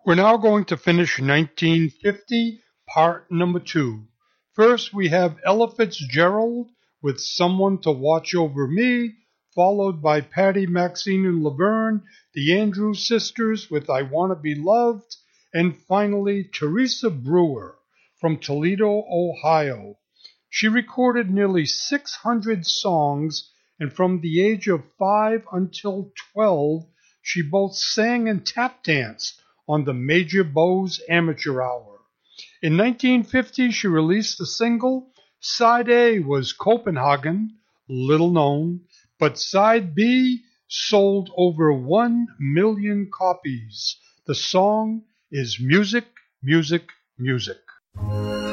We're now going to finish 1950, part number 2. First, we have Ella Fitzgerald with Someone to Watch Over Me, followed by Patty, Maxine, and Laverne, the Andrews Sisters with I Want to Be Loved, and finally, Teresa Brewer from Toledo, Ohio. She recorded nearly 600 songs, and from the age of 5 until 12, she both sang and tap danced on the Major Bowes Amateur Hour. In 1950, she released a single. Side A was Copenhagen, little known, but Side B sold over 1 million copies. The song is Music, Music, Music.